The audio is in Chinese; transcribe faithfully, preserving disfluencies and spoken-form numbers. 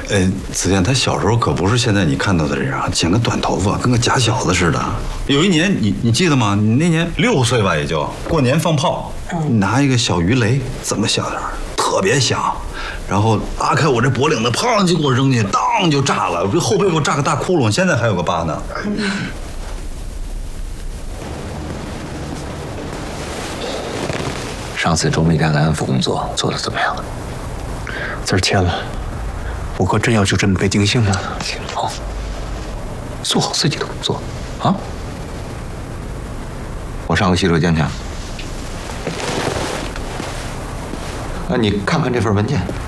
呃，子健他小时候可不是现在你看到的这样，剪个短头发，跟个假小子似的。有一年你你记得吗？你那年六岁吧，也就过年放炮，你拿一个小鱼雷，这么小点儿，特别响，然后拉开我这脖领子，砰就给我扔进去，当就炸了，这后背给我炸个大窟窿，现在还有个疤呢。 上次周梅干的安抚工作做得怎么样？ 字儿签了，我哥真要就这么被定性了。 行，好，做好自己的工作啊！我上个洗手间去。啊，你看看这份文件。